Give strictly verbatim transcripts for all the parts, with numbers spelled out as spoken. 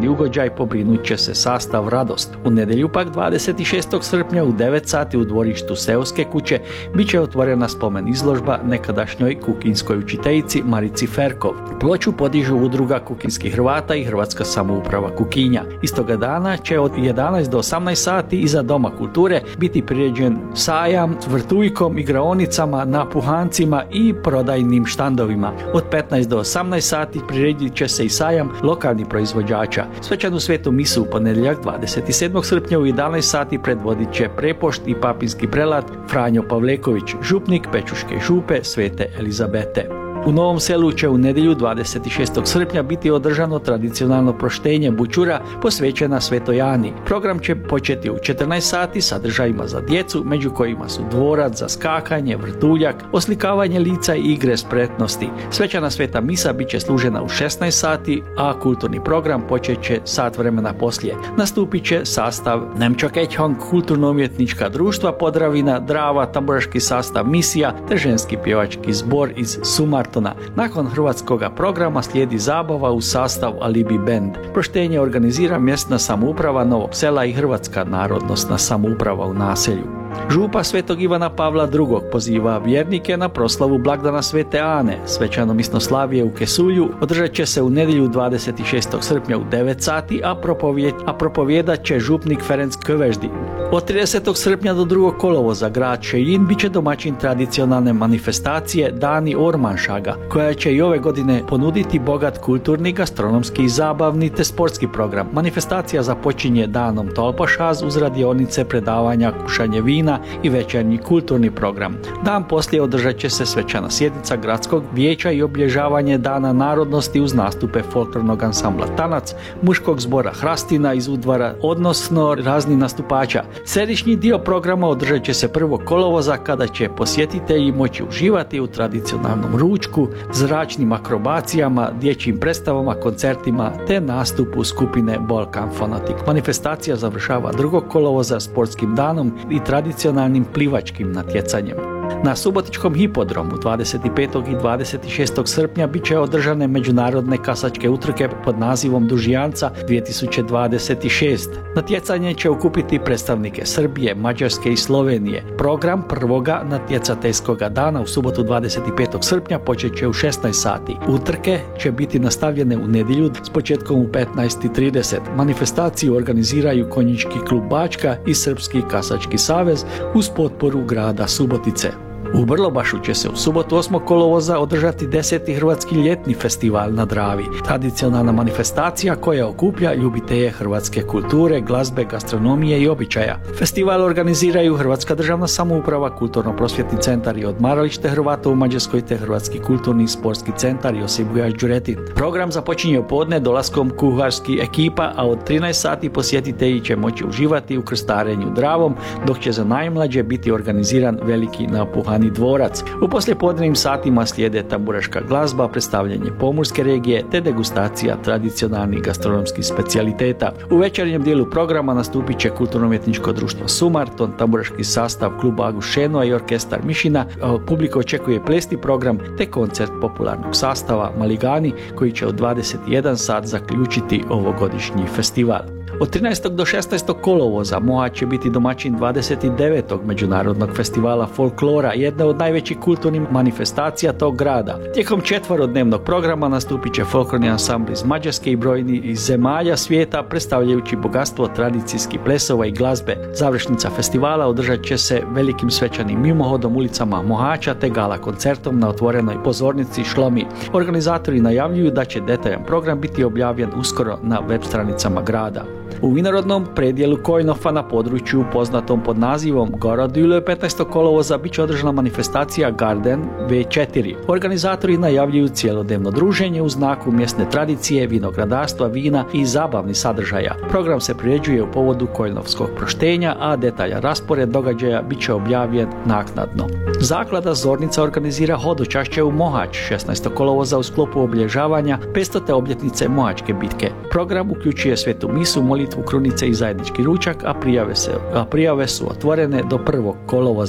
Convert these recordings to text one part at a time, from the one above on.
narodni ugođaj pobrinut će se sastav Radost. U nedjelju pak dvadeset šestog srpnja u devet sati u dvorištu Seoske kuće bit će otvorena spomen izložba nekadašnjoj kukinskoj učiteljici Marici Ferkov. Ploču podižu udruga kukinskih Hrvata i Hrvatska samouprava Kukinja. Istoga dana će od jedanaest do osamnaest sati iza Doma kulture biti priređen sajam s vrtuljkom, igraonicama, napuhancima i prodajnim štandovima. Od petnaest do osamnaest sati priredit će se i sajam lokalnih proizvođača. Svečanu svetu misu u ponedjeljak dvadeset sedmog srpnja u jedanaest sati predvodit će prepošt i papinski prelat Franjo Pavleković, župnik Pečuške župe Svete Elizabete. U Novom Selu će u nedjelju dvadeset šestog srpnja biti održano tradicionalno proštenje bućura posvećena Svetoj Ani. Program će početi u četrnaest sati sadržajima za djecu, među kojima su dvorac za skakanje, vrtuljak, oslikavanje lica i igre spretnosti. Svečana sveta misa bit će služena u šesnaest sati, a kulturni program počet će sat vremena poslije. Nastupit će sastav Nemčokejhong kulturno-umjetnička društva Podravina, Drava, tamburaški sastav Misija te ženski pjevački zbor iz Sumartona. Nakon hrvatskog programa slijedi zabava u sastavu Alibi Band. Proštenje organizira mjesna samouprava Novog Sela i Hrvatska narodnosna samouprava u naselju. Župa Svetog Ivana Pavla drugog poziva vjernike na proslavu blagdana Svete Ane. Svečano misnoslavije u Kesulju održat će se u nedjelju dvadeset šestog srpnja u devet sati, a, propovjed, a propovjedat će župnik Ferenc Köveždi. Od tridesetog srpnja do drugog kolovoza grad Šejin bit će domaćin tradicionalne manifestacije Dani Ormanšaga, koja će i ove godine ponuditi bogat kulturni, gastronomski i zabavni te sportski program. Manifestacija započinje danom Tolpošaz uz radionice, predavanja, kušanje vina i večernji kulturni program. Dan poslije održat će se svečana sjednica gradskog vijeća i obilježavanje Dana narodnosti uz nastupe folklornog ansambla Tanac, muškog zbora Hrastina iz Udvara, odnosno razni nastupača. Središnji dio programa održat će se prvog kolovoza kada će posjetitelji moći uživati u tradicionalnom ručku, zračnim akrobacijama, dječjim predstavama, koncertima te nastupu skupine Balkan Fanatic. Manifestacija završava drugog kolovoza sportskim danom i tradicionalnim plivačkim natjecanjem. Na Subotičkom hipodromu dvadeset petog i dvadeset šestog srpnja bit će održane međunarodne kasačke utrke pod nazivom Dužijanca dvije tisuće dvadeset šest. Natjecanje će okupiti predstavnike Srbije, Mađarske i Slovenije. Program prvoga natjecateljskoga dana u subotu dvadeset petog srpnja počet će u šesnaest sati. Utrke će biti nastavljene u nedjelju s početkom u petnaest i trideset. Manifestaciju organiziraju Konjički klub Bačka i Srpski kasački savez uz potporu grada Subotice. U Brlobašu će se u subotu osmog kolovoza održati deseti Hrvatski ljetni festival na Dravi. Tradicionalna manifestacija koja okuplja ljubitelje hrvatske kulture, glazbe, gastronomije i običaja. Festival organiziraju Hrvatska državna samouprava, Kulturno-prosvjetni centar i odmaralište Hrvata u Mađarskoj te Hrvatski kulturni i sportski centar Josip Vujač Đuretin. Program započinje u podne dolaskom kuharskih ekipa, a od trinaest sati posjetitelji će moći uživati u krstarenju Dravom, dok će za najmlađe biti organiziran veliki napuhani dvorac. U poslijepodnevnim satima slijede tamburaška glazba, predstavljanje pomorske regije te degustacija tradicionalnih gastronomskih specijaliteta. U večernjem dijelu programa nastupit će kulturno-umjetničko društvo Sumarton, tamburaški sastav kluba Agušenova i orkestar Mišina. Publika očekuje plesni program te koncert popularnog sastava Maligani koji će od dvadeset jedan sat zaključiti ovogodišnji festival. Od trinaestog do šesnaestog kolovoza Mohač će biti domaćin dvadeset devetog međunarodnog festivala folklora, jedna od najvećih kulturnih manifestacija tog grada. Tijekom četverodnevnog programa nastupit će folklorni ansambl iz Mađarske i brojni iz zemalja svijeta, predstavljajući bogatstvo tradicijskih plesova i glazbe. Završnica festivala održat će se velikim svečanim mimohodom ulicama Mohača te gala koncertom na otvorenoj pozornici Šlomi. Organizatori najavljuju da će detaljan program biti objavljen uskoro na web stranicama grada. U vinorodnom predjelu Kojnofa na području poznatom pod nazivom Gorodule petnaestog kolovoza bit će održana manifestacija Garden ve četiri. Organizatori najavljuju cjelodnevno druženje u znaku mjesne tradicije, vinogradarstva, vina i zabavnih sadržaja. Program se priređuje u povodu Kojnovskog proštenja, a detaljan raspored događaja bit će objavljen naknadno. Zaklada Zornica organizira hodočašće u Mohač šesnaestog kolovoza u sklopu obilježavanja petstote obljetnice Mohačke bitke. Program uključuje svetu misu, molitvu krunice i zajednički ručak, a prijave, se, a prijave su otvorene do prvog kolovoza.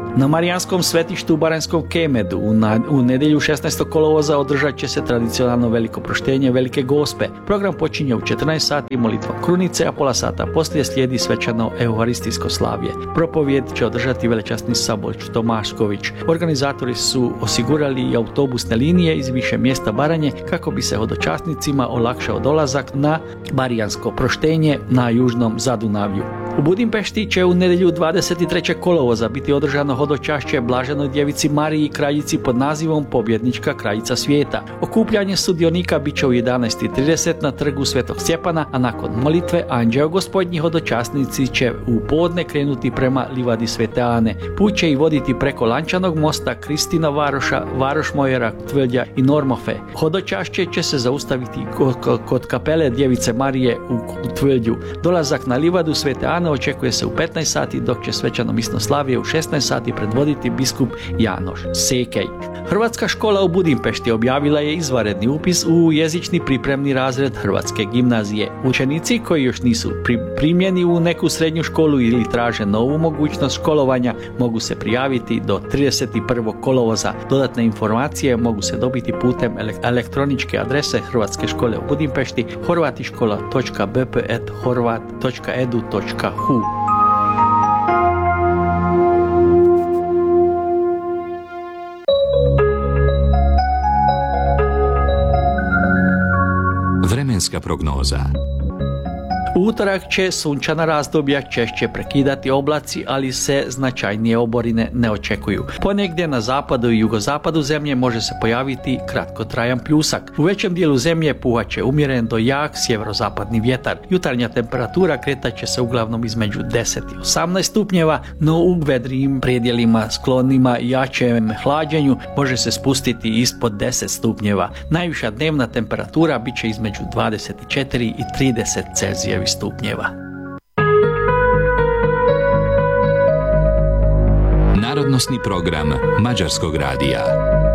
Na Marijanskom svetištu u Baranjskom Kemedu u, na, u nedjelju šesnaestog kolovoza održat će se tradicionalno veliko proštenje Velike Gospe. Program počinje u četrnaest sati molitvom krunice, a pola sata poslije slijedi svečano euharistijsko slavlje. Propovijed će održati velečasni Saboć Tomašković. Organizatori su osigurali i autobusne linije iz više mjesta Baranje kako bi se hodočasnicima olakšao dolazak na Marijansko proštenje na južnom Zadunavlju. U Budimpešti će u nedjelju dvadeset trećeg kolovoza biti održano hodočašće Blaženoj djevici Mariji i kraljici pod nazivom Pobjednička kraljica svijeta. Okupljanje sudionika bit će u jedanaest i trideset na trgu Svetog Stjepana, a nakon molitve Anđeo Gospodnji hodočasnici će u podne krenuti prema livadi Svete Ane. Put će i voditi preko Lančanog mosta, Kristina Varoša, Varošmojera, Tvrđa i Normofe. Hodočašće će se zaustaviti kod kapele Djevice Marije u Tvrđu. Dolazak na livadu Svete Ane očekuje se u petnaest sati, dok će svečano misnoslavlje u šesnaest sati predvoditi biskup Janoš Sekej. Hrvatska škola u Budimpešti objavila je izvanredni upis u jezični pripremni razred Hrvatske gimnazije. Učenici koji još nisu primljeni u neku srednju školu ili traže novu mogućnost školovanja mogu se prijaviti do trideset prvog kolovoza. Dodatne informacije mogu se dobiti putem elektroničke adrese Hrvatske škole u Budimpešti horvatiškola točka b p at horvat točka e d u točka h u. Vremenska prognoza. U utorak će sunčana razdoblja češće prekidati oblaci, ali se značajnije oborine ne očekuju. Ponegdje na zapadu i jugozapadu zemlje može se pojaviti kratkotrajan pljusak. U većem dijelu zemlje puhat će umjeren do jak sjeverozapadni vjetar. Jutarnja temperatura kretat će se uglavnom između deset i osamnaest stupnjeva, no u vedrijim predjelima sklonima jačem hlađenju može se spustiti ispod deset stupnjeva. Najviša dnevna temperatura bit će između dvadeset četiri i trideset Celzijevih stupnjeva. Narodnosni program Mađarskog radija.